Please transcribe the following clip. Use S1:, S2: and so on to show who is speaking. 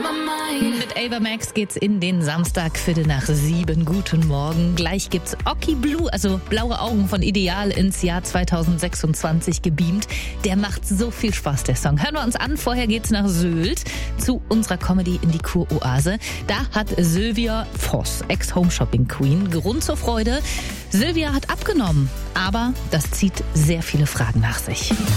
S1: Mit Ava Max geht's in den Samstag, 6:15. Guten Morgen. Gleich gibt's Oki Blue, also Blaue Augen von Ideal, ins Jahr 2026 gebeamt. Der macht so viel Spaß, der Song. Hören wir uns an. Vorher geht's nach Sylt zu unserer Comedy in die Kuroase. Da hat Sylvia Voss, Ex-Home-Shopping-Queen, Grund zur Freude. Sylvia hat abgenommen, aber das zieht sehr viele Fragen nach sich.